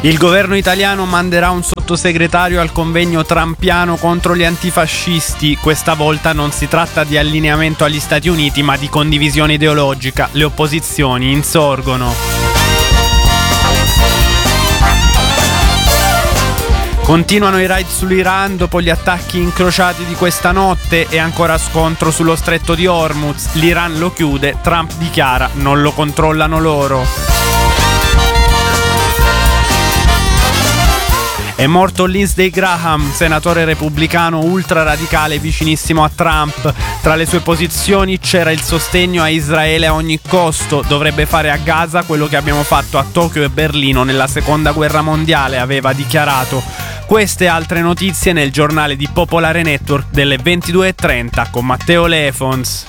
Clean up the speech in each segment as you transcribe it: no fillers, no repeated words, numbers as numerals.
Il governo italiano manderà un sottosegretario al convegno trumpiano contro gli antifascisti. Questa volta non si tratta di allineamento agli Stati Uniti, ma di condivisione ideologica. Le opposizioni insorgono. Continuano i raid sull'Iran dopo gli attacchi incrociati di questa notte e ancora scontro sullo stretto di Hormuz. L'Iran lo chiude, Trump dichiara non lo controllano loro. È morto Lindsey Graham, senatore repubblicano ultraradicale vicinissimo a Trump. Tra le sue posizioni c'era il sostegno a Israele a ogni costo. Dovrebbe fare a Gaza quello che abbiamo fatto a Tokyo e Berlino nella seconda guerra mondiale, aveva dichiarato. Queste e altre notizie nel giornale di Popolare Network delle 22:30 con Matteo Lefons.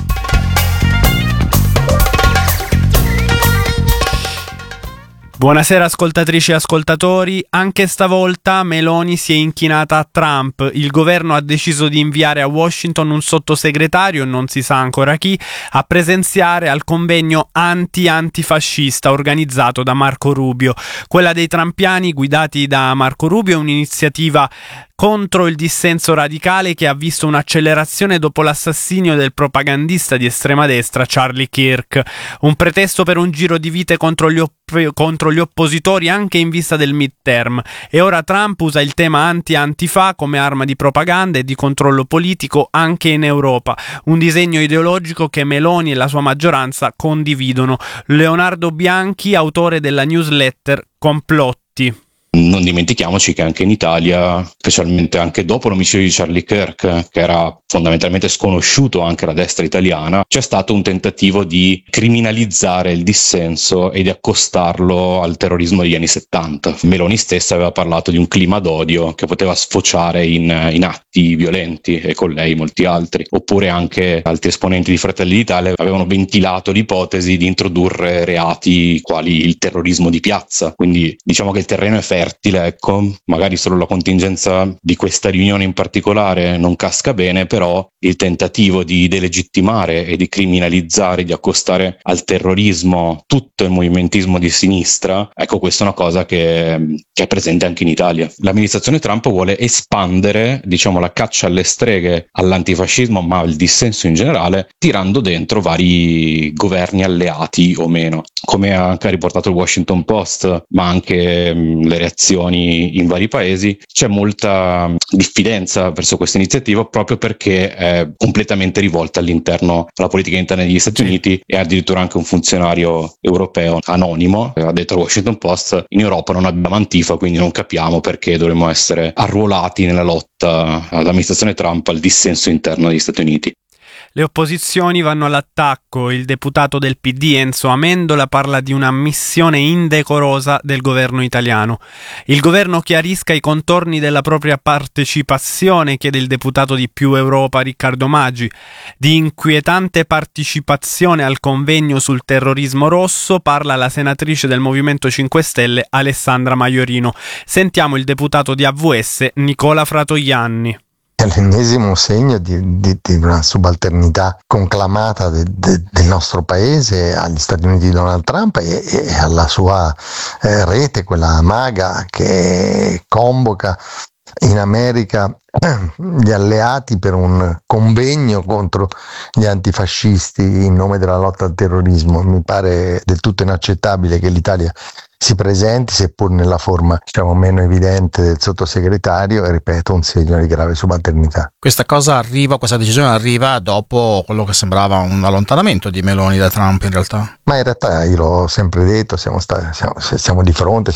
Buonasera ascoltatrici e ascoltatori, anche stavolta Meloni si è inchinata a Trump. Il governo ha deciso di inviare a Washington un sottosegretario, non si sa ancora chi, a presenziare al convegno antifascista organizzato da Marco Rubio. Quella dei trumpiani guidati da Marco Rubio è un'iniziativa contro il dissenso radicale che ha visto un'accelerazione dopo l'assassinio del propagandista di estrema destra Charlie Kirk, un pretesto per un giro di vite contro gli oppositori anche in vista del midterm, e ora Trump usa il tema antifa come arma di propaganda e di controllo politico anche in Europa, un disegno ideologico che Meloni e la sua maggioranza condividono. Leonardo Bianchi, autore della newsletter Complotti. Non dimentichiamoci che anche in Italia, specialmente anche dopo l'omicidio di Charlie Kirk, che era fondamentalmente sconosciuto anche alla destra italiana, c'è stato un tentativo di criminalizzare il dissenso e di accostarlo al terrorismo degli anni 70. Meloni stessa aveva parlato di un clima d'odio che poteva sfociare in atti violenti, e con lei molti altri. Oppure anche altri esponenti di Fratelli d'Italia avevano ventilato l'ipotesi di introdurre reati quali il terrorismo di piazza. Quindi diciamo che il terreno è fertile, ecco, magari solo la contingenza di questa riunione in particolare non casca bene, però il tentativo di delegittimare e di criminalizzare, di accostare al terrorismo tutto il movimentismo di sinistra, ecco, questa è una cosa che è presente anche in Italia. L'amministrazione Trump vuole espandere, diciamo, la caccia alle streghe all'antifascismo, ma al dissenso in generale, tirando dentro vari governi alleati o meno. Come ha anche riportato il Washington Post, ma anche le reazioni in vari paesi, c'è molta diffidenza verso questa iniziativa proprio perché è completamente rivolta all'interno alla politica interna degli Stati Uniti, e addirittura anche un funzionario europeo anonimo ha detto al Washington Post: in Europa non abbiamo Antifa, quindi non capiamo perché dovremmo essere arruolati nella lotta all'amministrazione Trump al dissenso interno degli Stati Uniti. Le opposizioni vanno all'attacco. Il deputato del PD Enzo Amendola parla di una missione indecorosa del governo italiano. Il governo chiarisca i contorni della propria partecipazione, chiede il deputato di Più Europa Riccardo Maggi. Di inquietante partecipazione al convegno sul terrorismo rosso parla la senatrice del Movimento 5 Stelle Alessandra Maiorino. Sentiamo il deputato di AVS Nicola Fratoianni. È l'ennesimo segno di una subalternità conclamata del nostro paese agli Stati Uniti di Donald Trump e alla sua rete, quella MAGA, che convoca in America gli alleati per un convegno contro gli antifascisti in nome della lotta al terrorismo. Mi pare del tutto inaccettabile che l'Italia si presenti, seppur nella forma diciamo meno evidente del sottosegretario, e ripeto, un segno di grave subalternità. Questa decisione arriva dopo quello che sembrava un allontanamento di Meloni da Trump, in realtà. Ma in realtà io l'ho sempre detto, siamo stati di fronte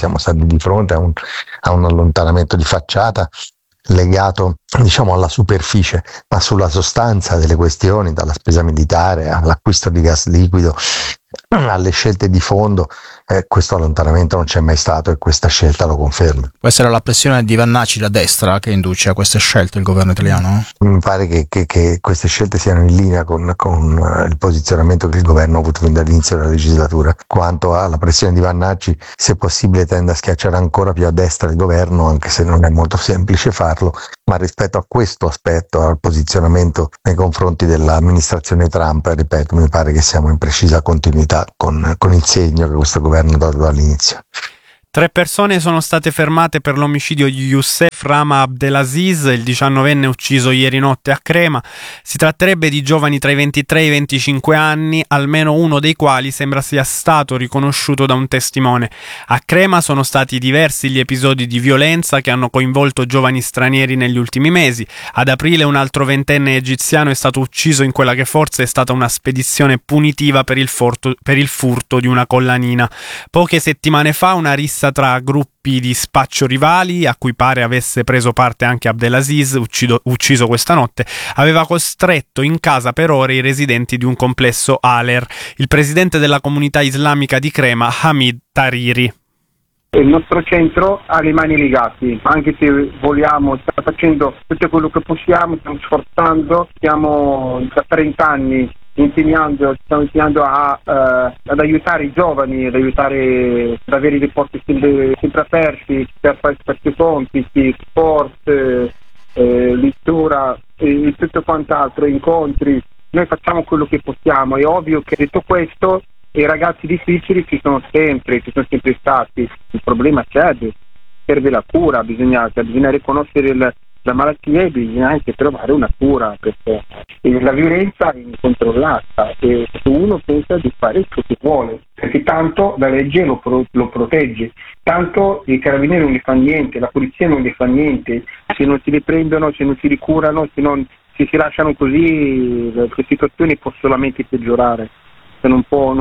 a un allontanamento di facciata legato diciamo alla superficie, ma sulla sostanza delle questioni, dalla spesa militare all'acquisto di gas liquido alle scelte di fondo, questo allontanamento non c'è mai stato, e questa scelta lo conferma. Può essere la pressione di Vannacci, la destra, che induce a queste scelte il governo italiano? Mi pare che queste scelte siano in linea con il posizionamento che il governo ha avuto fin dall'inizio della legislatura. Quanto alla pressione di Vannacci, se possibile tende a schiacciare ancora più a destra il governo, anche se non è molto semplice farlo, ma rispetto a questo aspetto, al posizionamento nei confronti dell'amministrazione Trump, ripeto, mi pare che siamo in precisa continuità con il segno che questo governo ha dato dall'inizio. 3 persone sono state fermate per l'omicidio di Youssef Rama Abdelaziz, il 19enne ucciso ieri notte a Crema. Si tratterebbe di giovani tra i 23 e i 25 anni, almeno uno dei quali sembra sia stato riconosciuto da un testimone. A Crema sono stati diversi gli episodi di violenza che hanno coinvolto giovani stranieri negli ultimi mesi. Ad aprile un altro 20enne egiziano è stato ucciso in quella che forse è stata una spedizione punitiva per il furto di una collanina. Poche settimane fa una rissa tra gruppi di spaccio rivali, a cui pare avesse preso parte anche Abdelaziz, ucciso questa notte, aveva costretto in casa per ore i residenti di un complesso Aler. Il presidente della comunità islamica di Crema, Hamid Tariri. Il nostro centro ha le mani legate, anche se vogliamo, stiamo facendo tutto quello che possiamo, stiamo sforzando, stiamo da 30 anni stiamo insegnando ad aiutare i giovani, ad avere i rapporti sempre aperti per fare questi compiti, sport, lettura e tutto quant'altro, incontri. Noi facciamo quello che possiamo. È ovvio che detto questo i ragazzi difficili ci sono sempre stati. Il problema c'è, serve la cura, bisogna riconoscere la malattia e bisogna anche trovare una cura, perché la violenza è incontrollata e uno pensa di fare ciò che vuole, perché tanto la legge lo protegge, tanto i carabinieri non gli fa niente, la polizia non gli fa niente, se non si riprendono, se non si ricurano, se si lasciano così, le situazioni possono solamente peggiorare. Non può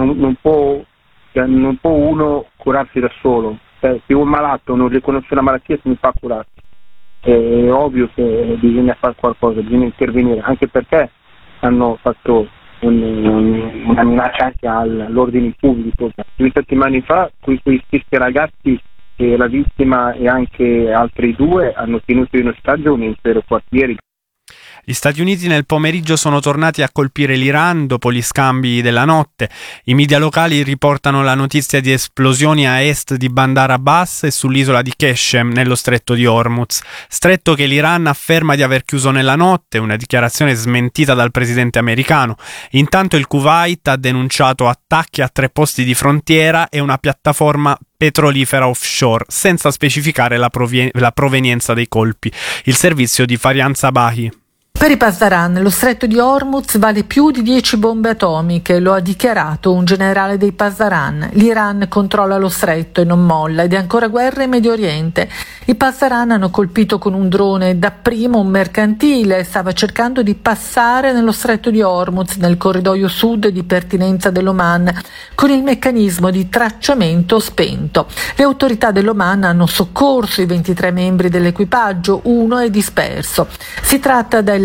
uno curarsi da solo. Se un malato non riconosce la malattia, si fa curare. È ovvio che bisogna fare qualcosa, bisogna intervenire, anche perché hanno fatto una minaccia anche all'ordine pubblico. 2 settimane fa quei stessi ragazzi, la vittima e anche altri 2, hanno tenuto in ostaggio un intero quartiere. Gli Stati Uniti nel pomeriggio sono tornati a colpire l'Iran dopo gli scambi della notte. I media locali riportano la notizia di esplosioni a est di Bandar Abbas e sull'isola di Keshem nello stretto di Hormuz, stretto che l'Iran afferma di aver chiuso nella notte, una dichiarazione smentita dal presidente americano. Intanto il Kuwait ha denunciato attacchi a 3 posti di frontiera e una piattaforma petrolifera offshore, senza specificare la provenienza dei colpi. Il servizio di Farian Sabahi. Per i Pasdaran lo stretto di Hormuz vale più di 10 bombe atomiche, lo ha dichiarato un generale dei Pasdaran. L'Iran controlla lo stretto e non molla ed è ancora guerra in Medio Oriente. I Pasdaran hanno colpito con un drone dapprima un mercantile, stava cercando di passare nello stretto di Hormuz, nel corridoio sud di pertinenza dell'Oman, con il meccanismo di tracciamento spento. Le autorità dell'Oman hanno soccorso i 23 membri dell'equipaggio, uno è disperso. Si tratta del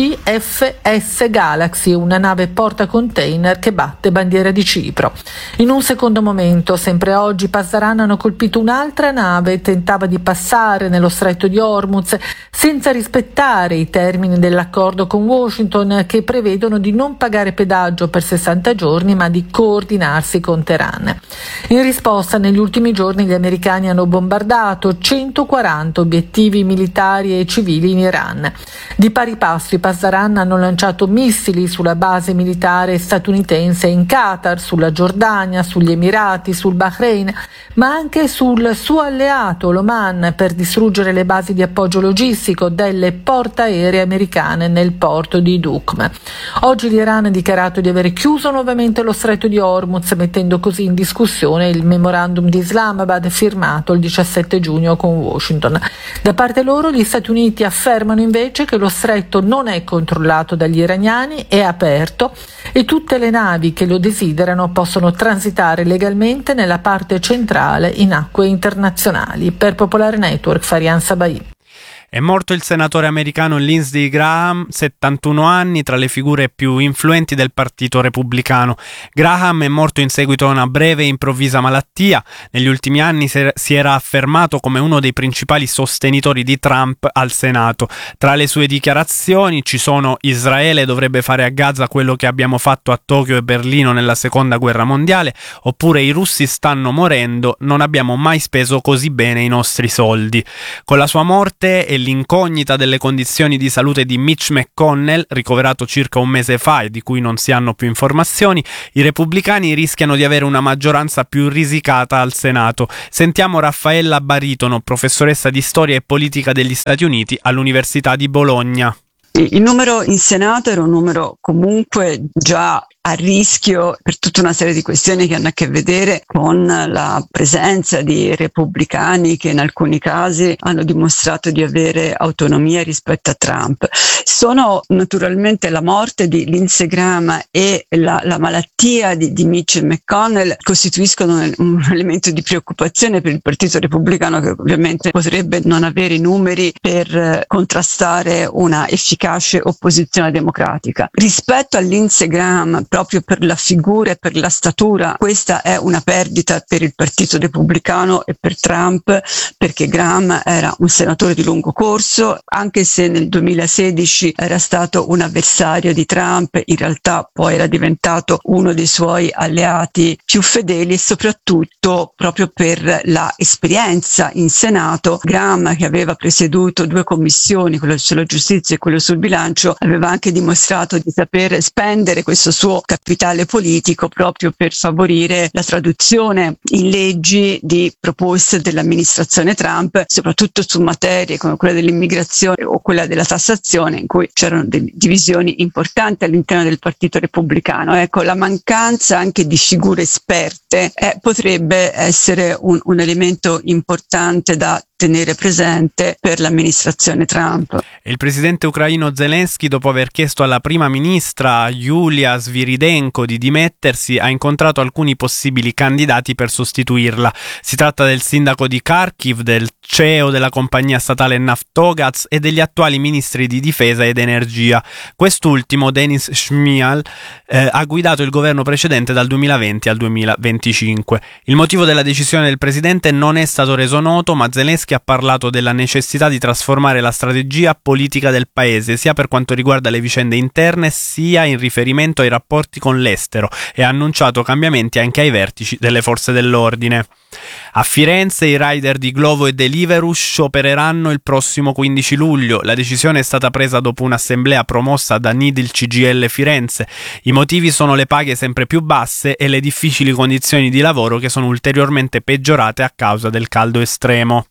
GFS Galaxy, una nave portacontainer che batte bandiera di Cipro. In un secondo momento, sempre oggi, Pasdaran hanno colpito un'altra nave, tentava di passare nello stretto di Hormuz senza rispettare i termini dell'accordo con Washington, che prevedono di non pagare pedaggio per 60 giorni ma di coordinarsi con Teheran. In risposta, negli ultimi giorni gli americani hanno bombardato 140 obiettivi militari e civili in Iran. Di pari passo i Pasdaran hanno lanciato missili sulla base militare statunitense in Qatar, sulla Giordania, sugli Emirati, sul Bahrain, ma anche sul suo alleato l'Oman, per distruggere le basi di appoggio logistico delle portaerei americane nel porto di Duqm. Oggi l'Iran ha dichiarato di aver chiuso nuovamente lo stretto di Hormuz, mettendo così in discussione il memorandum di Islamabad firmato il 17 giugno con Washington. Da parte loro gli Stati Uniti affermano invece che lo stretto non è controllato dagli iraniani, è aperto e tutte le navi che lo desiderano possono transitare legalmente nella parte centrale in acque internazionali. Per Popolare Network, Farian Sabahi. È morto il senatore americano Lindsey Graham, 71 anni, tra le figure più influenti del Partito Repubblicano. Graham è morto in seguito a una breve e improvvisa malattia. Negli ultimi anni si era affermato come uno dei principali sostenitori di Trump al Senato. Tra le sue dichiarazioni ci sono: Israele dovrebbe fare a Gaza quello che abbiamo fatto a Tokyo e Berlino nella Seconda Guerra Mondiale, oppure i russi stanno morendo, non abbiamo mai speso così bene i nostri soldi. Con la sua morte dell'incognita delle condizioni di salute di Mitch McConnell, ricoverato circa un mese fa e di cui non si hanno più informazioni, i repubblicani rischiano di avere una maggioranza più risicata al Senato. Sentiamo Raffaella Baritono, professoressa di storia e politica degli Stati Uniti all'Università di Bologna. Il numero in Senato era un numero comunque già a rischio per tutta una serie di questioni che hanno a che vedere con la presenza di repubblicani che in alcuni casi hanno dimostrato di avere autonomia rispetto a Trump. Sono naturalmente la morte di Lindsey Graham e la malattia di Mitch McConnell costituiscono un elemento di preoccupazione per il Partito Repubblicano, che ovviamente potrebbe non avere i numeri per contrastare una efficace opposizione democratica. Rispetto a Lindsey Graham, proprio per la figura e per la statura, questa è una perdita per il Partito Repubblicano e per Trump, perché Graham era un senatore di lungo corso, anche se nel 2016 era stato un avversario di Trump, in realtà poi era diventato uno dei suoi alleati più fedeli, e soprattutto proprio per la esperienza in Senato. Graham, che aveva presieduto 2 commissioni, quella sulla giustizia e quella sul bilancio, aveva anche dimostrato di saper spendere questo suo capitale politico proprio per favorire la traduzione in leggi di proposte dell'amministrazione Trump, soprattutto su materie come quella dell'immigrazione o quella della tassazione, in cui c'erano delle divisioni importanti all'interno del Partito Repubblicano. Ecco, la mancanza anche di figure esperte potrebbe essere un elemento importante da tenere presente per l'amministrazione Trump. Il presidente ucraino Zelensky, dopo aver chiesto alla prima ministra Yulia Sviridenko di dimettersi, ha incontrato alcuni possibili candidati per sostituirla. Si tratta del sindaco di Kharkiv, del CEO della compagnia statale Naftogaz e degli attuali ministri di difesa ed energia. Quest'ultimo, Denis Shmyhal, ha guidato il governo precedente dal 2020 al 2025. Il motivo della decisione del presidente non è stato reso noto, ma Zelensky ha parlato della necessità di trasformare la strategia politica del paese, sia per quanto riguarda le vicende interne, sia in riferimento ai rapporti con l'estero, e ha annunciato cambiamenti anche ai vertici delle forze dell'ordine. A Firenze i rider di Glovo e Deliveroo sciopereranno il prossimo 15 luglio. La decisione è stata presa dopo un'assemblea promossa da Nidil CGIL Firenze. I motivi sono le paghe sempre più basse e le difficili condizioni di lavoro, che sono ulteriormente peggiorate a causa del caldo estremo.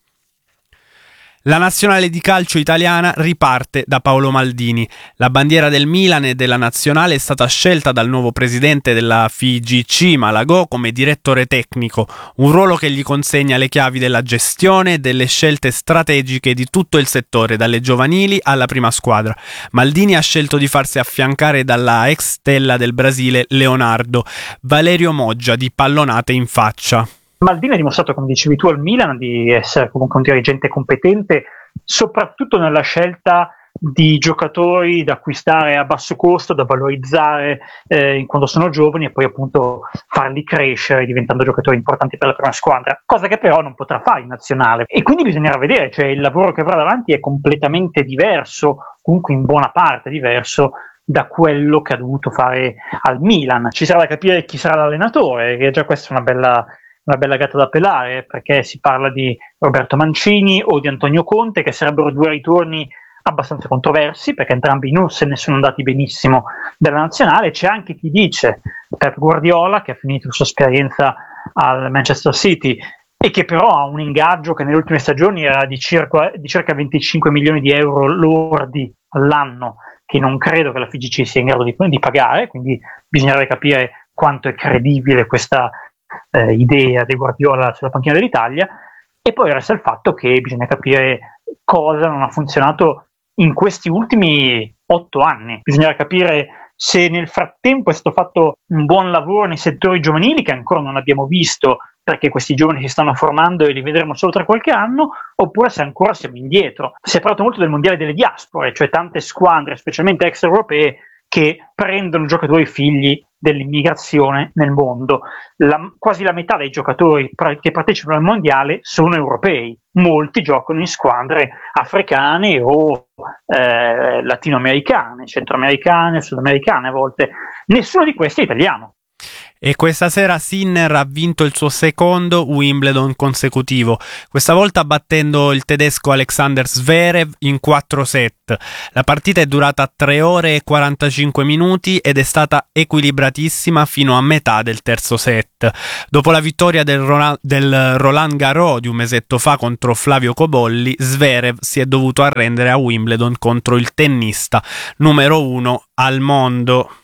La nazionale di calcio italiana riparte da Paolo Maldini. La bandiera del Milan e della nazionale è stata scelta dal nuovo presidente della FIGC, Malagò, come direttore tecnico, un ruolo che gli consegna le chiavi della gestione e delle scelte strategiche di tutto il settore, dalle giovanili alla prima squadra. Maldini ha scelto di farsi affiancare dalla ex stella del Brasile Leonardo, Valerio Moggia, di pallonate in faccia. Maldini ha dimostrato, come dicevi tu, al Milan di essere comunque un dirigente competente, soprattutto nella scelta di giocatori da acquistare a basso costo, da valorizzare quando sono giovani, e poi appunto farli crescere diventando giocatori importanti per la prima squadra, cosa che però non potrà fare in nazionale, e quindi bisognerà vedere, cioè il lavoro che avrà davanti è completamente diverso, comunque in buona parte diverso da quello che ha dovuto fare al Milan. Ci sarà da capire chi sarà l'allenatore, che già questa è una bella gatta da pelare, perché si parla di Roberto Mancini o di Antonio Conte, che sarebbero 2 ritorni abbastanza controversi, perché entrambi non se ne sono andati benissimo dalla nazionale. C'è anche chi dice Pep Guardiola, che ha finito la sua esperienza al Manchester City e che però ha un ingaggio che nelle ultime stagioni era di circa 25 milioni di euro lordi all'anno, che non credo che la FIGC sia in grado di pagare, quindi bisognerebbe capire quanto è credibile questa idea di Guardiola sulla panchina dell'Italia. E poi resta il fatto che bisogna capire cosa non ha funzionato in questi ultimi 8 anni. Bisognerà capire se nel frattempo è stato fatto un buon lavoro nei settori giovanili, che ancora non abbiamo visto, perché questi giovani si stanno formando e li vedremo solo tra qualche anno, oppure se ancora siamo indietro. Si è parlato molto del mondiale delle diaspore, cioè tante squadre, specialmente extraeuropee, che prendono giocatori figli dell'immigrazione nel mondo. Quasi la metà dei giocatori che partecipano al mondiale sono europei, molti giocano in squadre africane o latinoamericane, centroamericane, sudamericane a volte. Nessuno di questi è italiano. E questa sera Sinner ha vinto il suo secondo Wimbledon consecutivo, questa volta battendo il tedesco Alexander Zverev in 4 set. La partita è durata 3 ore e 45 minuti ed è stata equilibratissima fino a metà del terzo set. Dopo la vittoria del Roland Garros di un mesetto fa contro Flavio Cobolli, Zverev si è dovuto arrendere a Wimbledon contro il tennista numero 1 al mondo.